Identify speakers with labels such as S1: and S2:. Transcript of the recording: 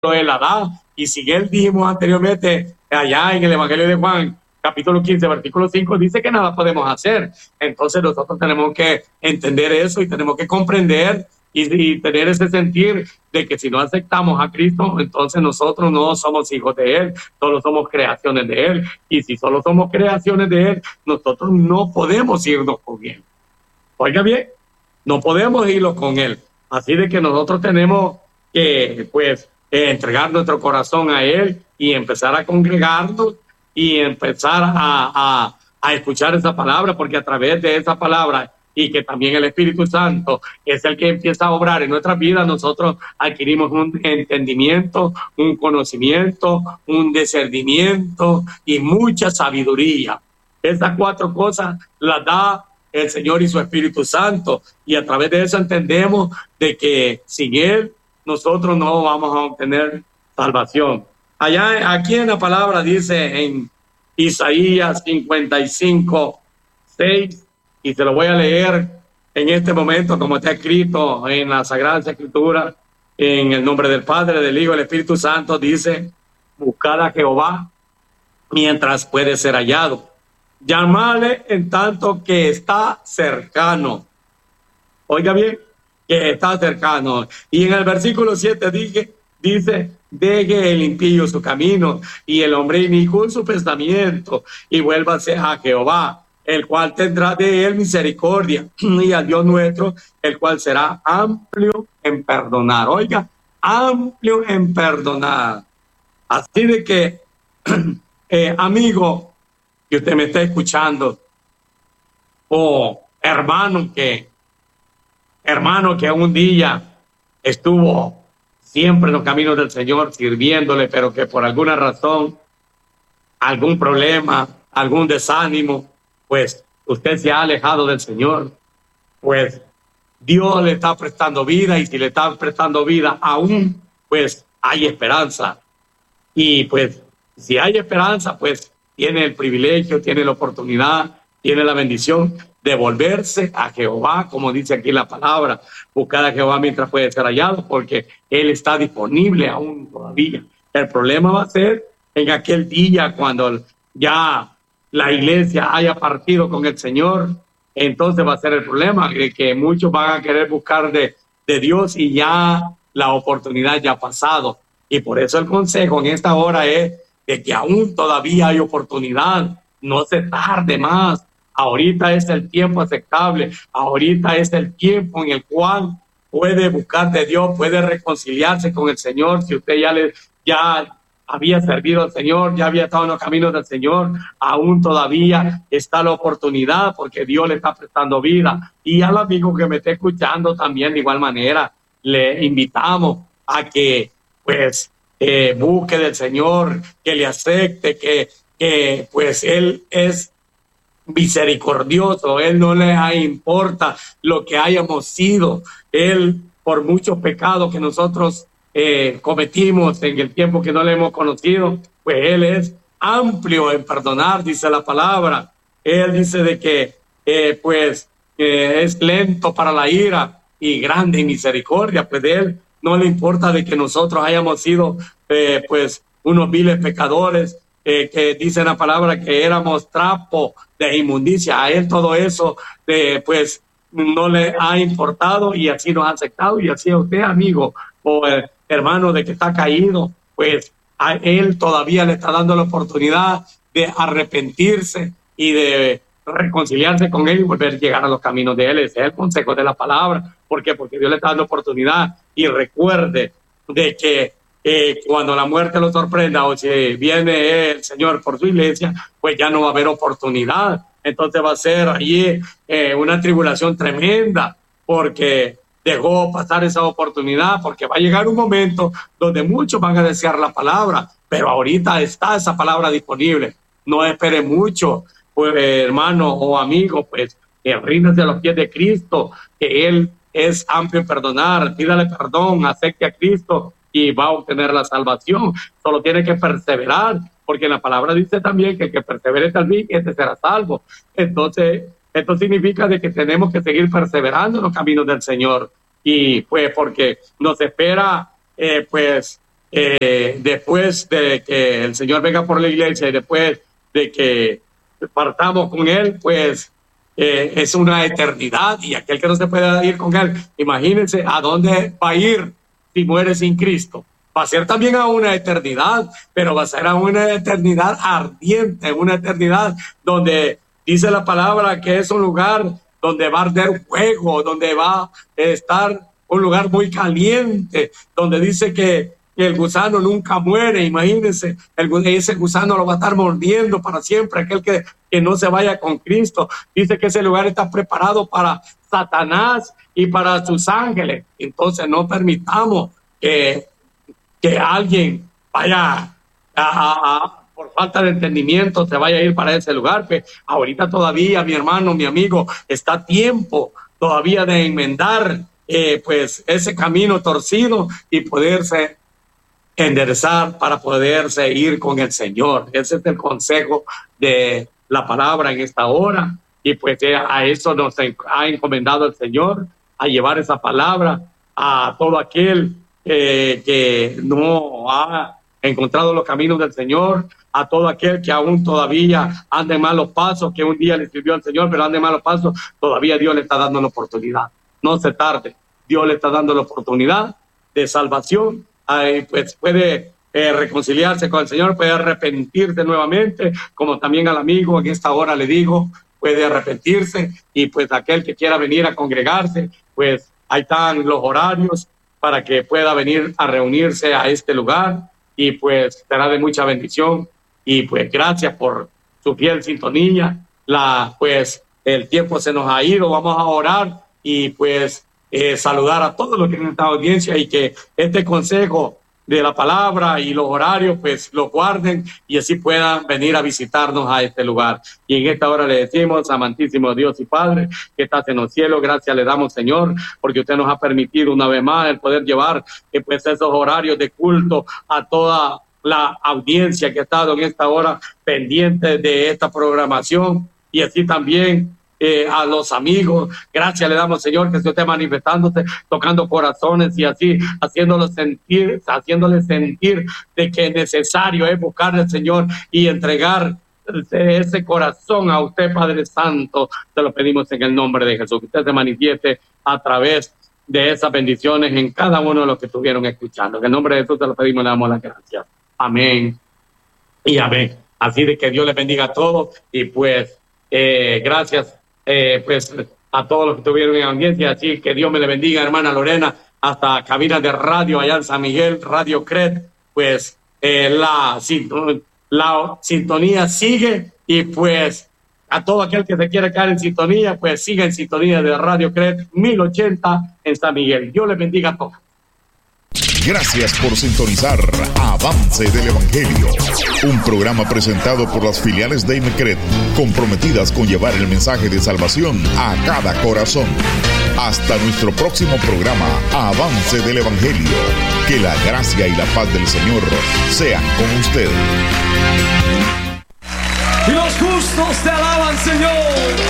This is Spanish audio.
S1: Él la da. Y si Él dijimos anteriormente, allá en el Evangelio de Juan, capítulo 15, versículo 5, dice que nada podemos hacer. Entonces nosotros tenemos que entender eso y tenemos que comprender y tener ese sentir de que si no aceptamos a Cristo, entonces nosotros no somos hijos de Él, solo somos creaciones de Él. Y si solo somos creaciones de Él, nosotros no podemos irnos con Él. Oiga bien, no podemos irnos con Él. Así de que nosotros tenemos que, pues, entregar nuestro corazón a Él y empezar a congregarnos y empezar a escuchar esa palabra, porque a través de esa palabra y que también el Espíritu Santo es el que empieza a obrar en nuestras vidas, nosotros adquirimos un entendimiento, un conocimiento, un discernimiento y mucha sabiduría. Esas 4 cosas las da el Señor y su Espíritu Santo, y a través de eso entendemos de que sin Él nosotros no vamos a obtener salvación. Aquí en la palabra dice en Isaías 55, 6, y se lo voy a leer en este momento como está escrito en la Sagrada Escritura, en el nombre del Padre, del Hijo y del Espíritu Santo. Dice: buscad a Jehová mientras puede ser hallado, llamadle en tanto que está cercano. Oiga bien, que está cercano. Y en el versículo 7 dice: deje el impío su camino y el hombre inicuo su pensamiento, y vuélvase a Jehová, el cual tendrá de él misericordia, y al Dios nuestro, el cual será amplio en perdonar. Oiga, amplio en perdonar. Así de que, amigo, que usted me está escuchando, o hermano que un día estuvo siempre en los caminos del Señor sirviéndole, pero que por alguna razón, algún problema, algún desánimo, pues usted se ha alejado del Señor. Pues Dios le está prestando vida, y si le está prestando vida aún, pues hay esperanza. Y pues si hay esperanza, pues tiene el privilegio, tiene la oportunidad, tiene la bendición de volverse a Jehová, como dice aquí la palabra: buscar a Jehová mientras puede ser hallado, porque Él está disponible aún todavía. El problema va a ser en aquel día cuando ya la iglesia haya partido con el Señor. Entonces va a ser el problema, que muchos van a querer buscar de Dios y ya la oportunidad ya ha pasado. Y por eso el consejo en esta hora es de que aún todavía hay oportunidad, no se tarde más. Ahorita es el tiempo aceptable, ahorita es el tiempo en el cual puede buscar de Dios, puede reconciliarse con el Señor. Si usted ya había servido al Señor, ya había estado en los caminos del Señor, aún todavía está la oportunidad, porque Dios le está prestando vida. Y al amigo que me esté escuchando también, de igual manera, le invitamos a que pues busque del Señor, que le acepte, que pues Él es misericordioso. Él no le importa lo que hayamos sido. Él, por muchos pecados que nosotros cometimos en el tiempo que no le hemos conocido, pues Él es amplio en perdonar, dice la palabra. Él dice de que es lento para la ira y grande en misericordia. Pues de Él no le importa de que nosotros hayamos sido pues unos viles pecadores, que dice la palabra que éramos trapo de inmundicia. A Él todo eso pues no le ha importado, y así nos ha aceptado. Y así a usted, amigo o hermano de que está caído, pues a Él todavía le está dando la oportunidad de arrepentirse y de reconciliarse con Él y volver a llegar a los caminos de Él. Ese es el consejo de la palabra. ¿Por qué? Porque Dios le está dando oportunidad. Y recuerde de que cuando la muerte lo sorprenda, o si viene el Señor por su iglesia, pues ya no va a haber oportunidad. Entonces va a ser allí una tribulación tremenda, porque dejó pasar esa oportunidad, porque va a llegar un momento donde muchos van a desear la palabra, pero ahorita está esa palabra disponible. No espere mucho, pues, hermano o amigo, pues ríndase a los pies de Cristo, que Él es amplio en perdonar. Pídale perdón, acepte a Cristo y va a obtener la salvación. Solo tiene que perseverar, porque la palabra dice también que el que persevere hasta el fin, este será salvo. Entonces, esto significa de que tenemos que seguir perseverando en los caminos del Señor. Y pues porque nos espera pues después de que el Señor venga por la iglesia y después de que partamos con Él, pues es una eternidad, y aquel que no se pueda ir con Él, imagínense a dónde va a ir si muere sin Cristo. Va a ser también a una eternidad, pero va a ser a una eternidad ardiente, una eternidad donde dice la palabra que es un lugar donde va a arder fuego, donde va a estar un lugar muy caliente, donde dice que el gusano nunca muere. Imagínense, ese gusano lo va a estar mordiendo para siempre, aquel que no se vaya con Cristo. Dice que ese lugar está preparado para Satanás y para sus ángeles. Entonces no permitamos que alguien vaya por falta de entendimiento se vaya a ir para ese lugar. Pues ahorita todavía, mi hermano, mi amigo, está a tiempo todavía de enmendar pues ese camino torcido y poderse enderezar para poderse ir con el Señor. Ese es el consejo de la palabra en esta hora, y pues a eso nos ha encomendado el Señor, a llevar esa palabra a todo aquel que no ha encontrado los caminos del Señor, a todo aquel que aún todavía anda en malos pasos, que un día le sirvió al Señor pero anda en malos pasos. Todavía Dios le está dando la oportunidad, no se tarde. Dios le está dando la oportunidad de salvación. Pues puede reconciliarse con el Señor, puede arrepentirse nuevamente, como también al amigo en esta hora le digo, puede arrepentirse, y pues aquel que quiera venir a congregarse, pues ahí están los horarios para que pueda venir a reunirse a este lugar, y pues será de mucha bendición. Y pues gracias por su fiel sintonía. Pues el tiempo se nos ha ido, vamos a orar y pues saludar a todos los que tienen esta audiencia, y que este consejo de la palabra y los horarios pues lo guarden y así puedan venir a visitarnos a este lugar. Y en esta hora le decimos: amantísimo Dios y Padre que estás en los cielos, gracias le damos, Señor, porque usted nos ha permitido una vez más el poder llevar pues esos horarios de culto a toda la audiencia que ha estado en esta hora pendiente de esta programación, y así también a los amigos. Gracias le damos, Señor, que usted esté manifestándose, tocando corazones y así haciéndoles sentir de que es necesario buscar al Señor y entregar ese corazón a usted, Padre Santo. Te lo pedimos en el nombre de Jesús, que usted se manifieste a través de esas bendiciones en cada uno de los que estuvieron escuchando. En el nombre de Jesús te lo pedimos y le damos las gracias. Amén y amén. Así de que Dios les bendiga a todos, y pues gracias pues a todos los que estuvieron en audiencia. Así que Dios me le bendiga, hermana Lorena, hasta cabinas de radio allá en San Miguel, Radio CRED. Pues la sintonía sigue, y pues a todo aquel que se quiera quedar en sintonía, pues siga en sintonía de Radio CRED 1080 en San Miguel. Dios les bendiga a todos.
S2: Gracias por sintonizar Avance del Evangelio, un programa presentado por las filiales de IMCRED, comprometidas con llevar el mensaje de salvación a cada corazón. Hasta nuestro próximo programa, Avance del Evangelio. Que la gracia y la paz del Señor sean con usted.
S3: Y los justos te alaban, Señor.